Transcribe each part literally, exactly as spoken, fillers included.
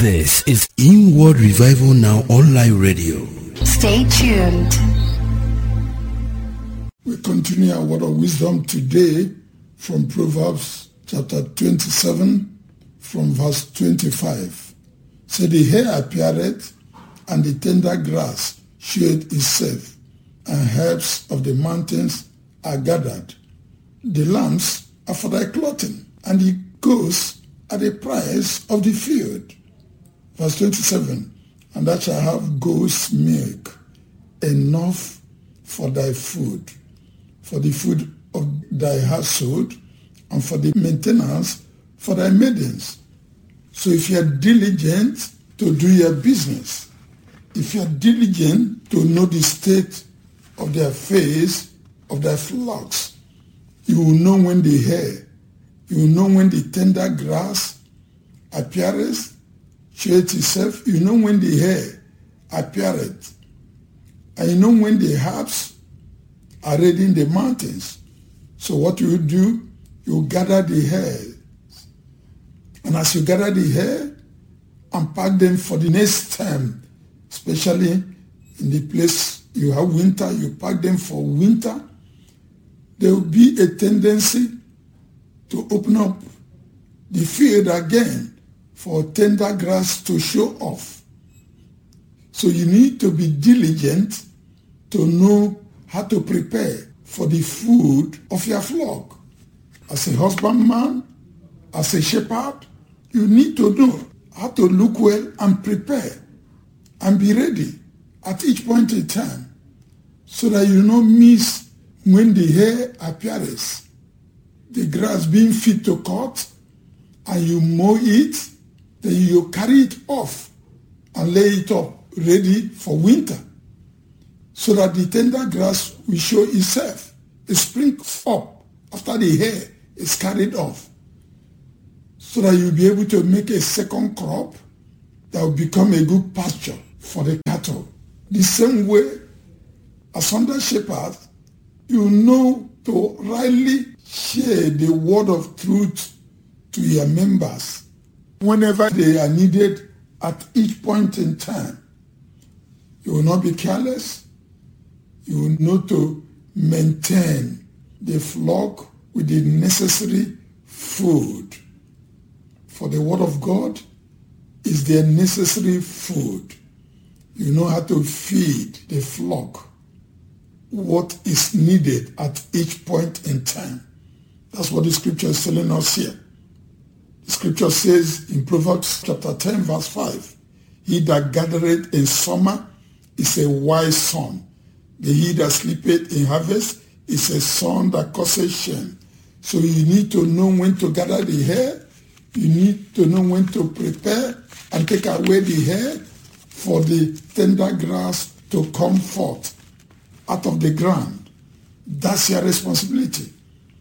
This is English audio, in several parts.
This is Inward Revival Now Online Radio. Stay tuned. We continue our word of wisdom today from Proverbs chapter twenty-seven, from verse twenty-five. So the hair appeareth, and the tender grass showeth itself, and herbs of the mountains are gathered. The lambs are for thy clothing, and the goats are the price of the field. Verse twenty-seven, and thou shalt have goat's milk, enough for thy food, for the food of thy household, and for the maintenance for thy maidens. So if you are diligent to do your business, if you are diligent to know the state of the affairs of thy flocks, you will know when the hair, you will know when the tender grass appeareth, showeth itself, you know when the hair appeareth, and you know when the herbs are ready in the mountains. So what you do, you gather the hair, and as you gather the hair and pack them for the next time, especially in the place you have winter, you pack them for winter, there will be a tendency to open up the field again for tender grass to show off. So you need to be diligent to know how to prepare for the food of your flock. As a husbandman, as a shepherd, you need to know how to look well and prepare and be ready at each point in time, so that you don't miss when the hair appears, the grass being fit to cut, and you mow it, then you carry it off and lay it up ready for winter, so that the tender grass will show itself. It springs up after the hair is carried off, so that you'll be able to make a second crop that will become a good pasture for the cattle. The same way, as under shepherds, you know to rightly share the word of truth to your members whenever they are needed at each point in time. You will not be careless. You will know to maintain the flock with the necessary food. For the word of God is their necessary food. You know how to feed the flock what is needed at each point in time. That's what the scripture is telling us here. The scripture says in Proverbs chapter ten verse five, he that gathereth in summer is a wise son. The he that sleepeth in harvest is a son that causeth shame. So you need to know when to gather the hair. You need to know when to prepare and take away the hair for the tender grass to come forth out of the ground. That's your responsibility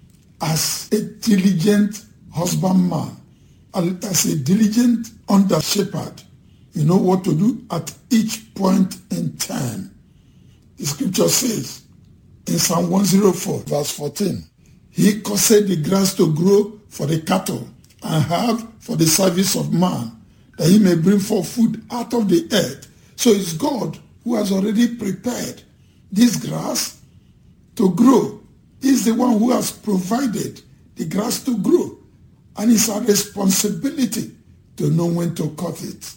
as a diligent husbandman, as a diligent under shepherd. You know what to do at each point in time. The scripture says in Psalm one oh four verse fourteen, he caused the grass to grow for the cattle and herb for the service of man, that he may bring forth food out of the earth. So it's God who has already prepared this grass to grow. He's the one who has provided the grass to grow. And it's our responsibility to know when to cut it,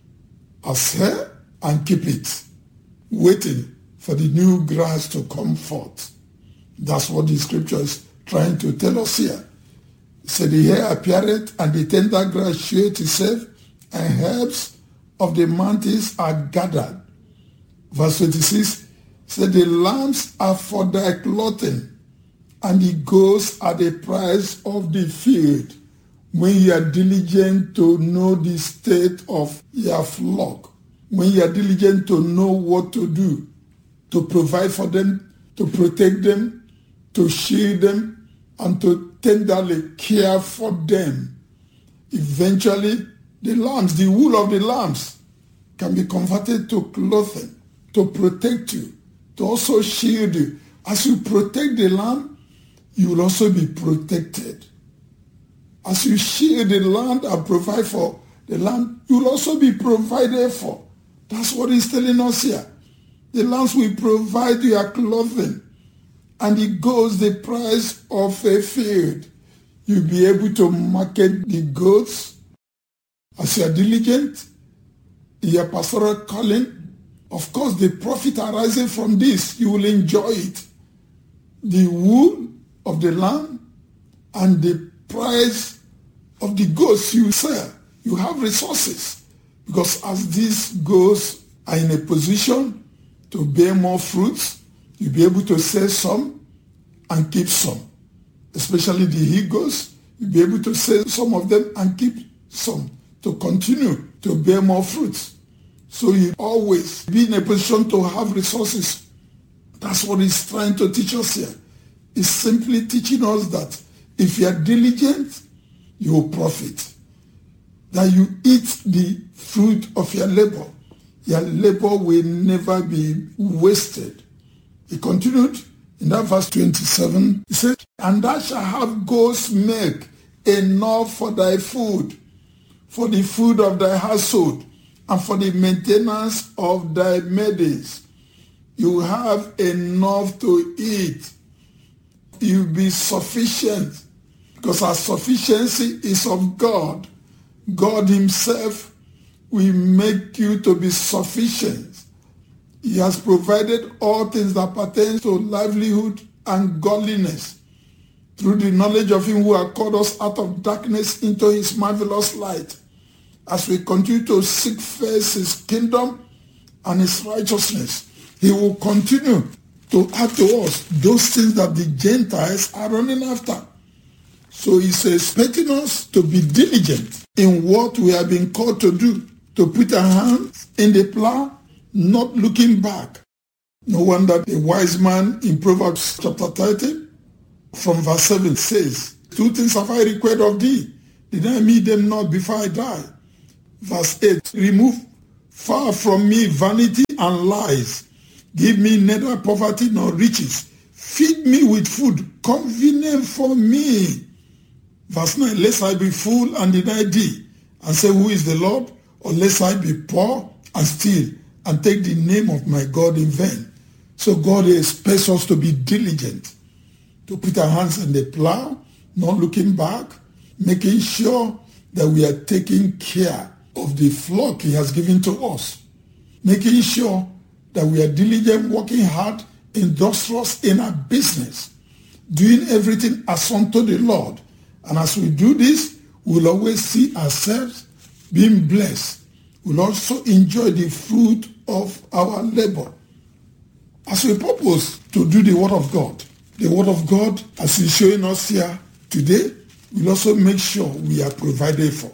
as hair, and keep it, waiting for the new grass to come forth. That's what the scripture is trying to tell us here. It said, the hair appeareth, and the tender grass showeth itself, and herbs of the mountains are gathered. Verse twenty-six said, the lambs are for thy clothing, and the goats are the price of the field. When you are diligent to know the state of your flock, when you are diligent to know what to do, to provide for them, to protect them, to shield them, and to tenderly care for them, eventually the lambs, the wool of the lambs, can be converted to clothing, to protect you, to also shield you. As you protect the lamb, you will also be protected. As you shield the land and provide for the land, you will also be provided for. That's what he's telling us here. The lands will provide your clothing, and the goats the price of a field. You'll be able to market the goats as you are diligent in your pastoral calling. Of course, the profit arising from this, you will enjoy it. The wool of the lamb and the price of the goats you sell. You have resources, because as these goats are in a position to bear more fruits, you'll be able to sell some and keep some. Especially the he goats, you'll be able to sell some of them and keep some to continue to bear more fruits. So you always be in a position to have resources. That's what he's trying to teach us here. He's simply teaching us that if you are diligent, you will profit. That you eat the fruit of your labor. Your labor will never be wasted. He continued in that verse twenty-seven. He said, and thou shalt have goats milk enough for thy food, for the food of thy household, and for the maintenance of thy maidens. You have enough to eat. You'll be sufficient, because our sufficiency is of God. God himself will make you to be sufficient. He has provided all things that pertain to livelihood and godliness through the knowledge of him who has called us out of darkness into his marvelous light. As we continue to seek first his kingdom and his righteousness, he will continue to add to us those things that the Gentiles are running after. So he's expecting us to be diligent in what we have been called to do, to put our hands in the plow, not looking back. No wonder the wise man in Proverbs chapter thirty from verse seven says, two things have I required of thee, deny me them not before I die. Verse eight, remove far from me vanity and lies. Give me neither poverty nor riches. Feed me with food convenient for me. Verse nine, lest I be full and deny thee, and say, who is the Lord? Or lest I be poor and steal, and take the name of my God in vain. So God expects us to be diligent, to put our hands in the plow, not looking back, making sure that we are taking care of the flock he has given to us, making sure that we are diligent, working hard, industrious in our business, doing everything as unto the Lord. And as we do this, we'll always see ourselves being blessed. We'll also enjoy the fruit of our labor. As we purpose to do the word of God, the word of God, as he's showing us here today, will also make sure we are provided for.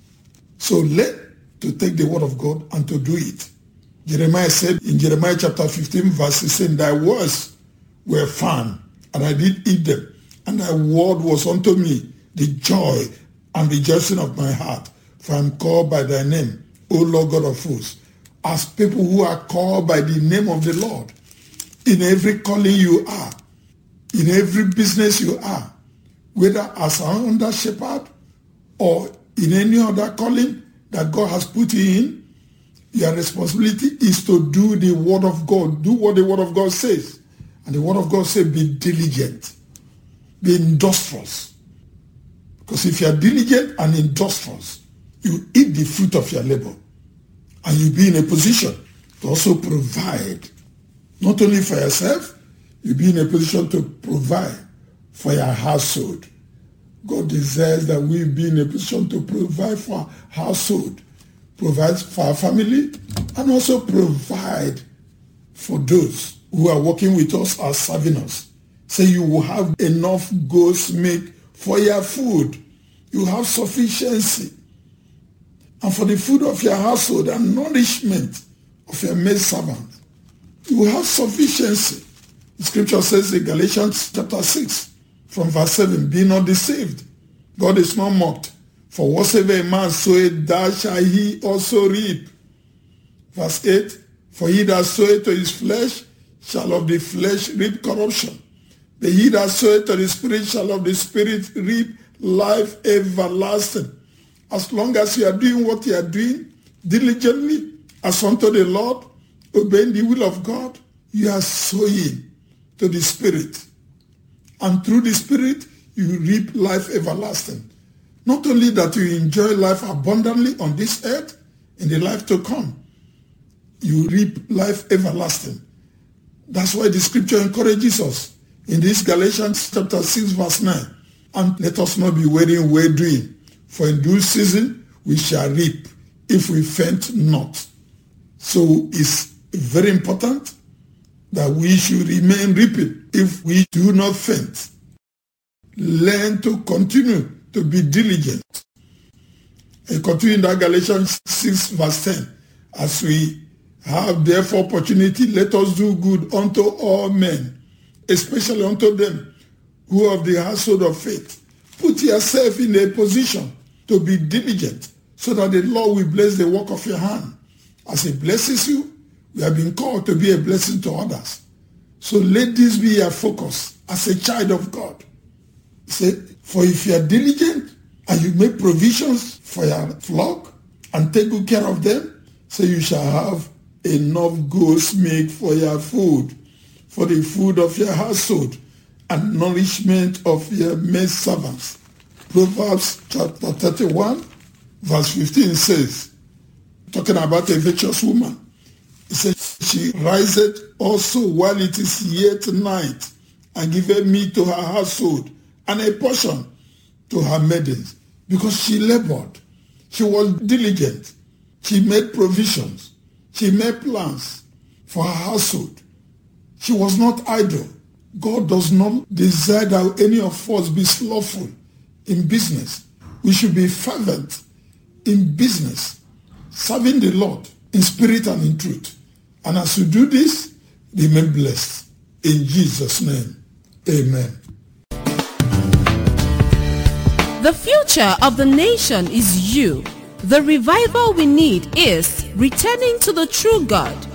So learn to take the word of God and to do it. Jeremiah said in Jeremiah chapter fifteen verse sixteen, thy words were found, and I did eat them, and thy word was unto me the joy and rejoicing of my heart, for I am called by thy name, O Lord God of hosts. As people who are called by the name of the Lord, in every calling you are, in every business you are, whether as an under shepherd or in any other calling that God has put you in, your responsibility is to do the word of God. Do what the word of God says. And the word of God says, be diligent. Be industrious. Because if you are diligent and industrious, you eat the fruit of your labor. And you'll be in a position to also provide, not only for yourself, you'll be in a position to provide for your household. God desires that we be in a position to provide for our household, provide for our family, and also provide for those who are working with us or serving us. So you will have enough goats milk for your food. You have sufficiency. And for the food of your household and nourishment of your maid servant, you have sufficiency. The scripture says in Galatians chapter six, from verse seven, be not deceived. God is not mocked. For whatsoever a man soweth, that shall he also reap. Verse eight, for he that soweth to his flesh shall of the flesh reap corruption. But he that soweth to the Spirit shall of the Spirit reap life everlasting. As long as you are doing what you are doing diligently as unto the Lord, obeying the will of God, you are sowing to the Spirit. And through the Spirit, you reap life everlasting. Not only that you enjoy life abundantly on this earth, in the life to come, you reap life everlasting. That's why the scripture encourages us in this Galatians chapter six verse nine. And let us not be weary in well doing, for in due season we shall reap if we faint not. So it's very important that we should remain reaping if we do not faint. Learn to continue to be diligent. And continue in that Galatians six verse ten. As we have therefore opportunity, let us do good unto all men, especially unto them who are of the household of faith. Put yourself in a position to be diligent so that the Lord will bless the work of your hand. As he blesses you, we have been called to be a blessing to others. So let this be your focus as a child of God. He said, for if you are diligent and you make provisions for your flock and take good care of them, so you shall have enough goats milk for your food, for the food of your household, and nourishment of your maid servants. Proverbs chapter thirty-one, verse fifteen says, talking about a virtuous woman, it says, she riseth also while it is yet night, and giveth meat to her household, and a portion to her maidens, because she labored. She was diligent. She made provisions. She made plans for her household. She was not idle. God does not desire that any of us be slothful in business. We should be fervent in business, serving the Lord in spirit and in truth. And as you do this, remain blessed. In Jesus' name, amen. The future of the nation is you. The revival we need is returning to the true God.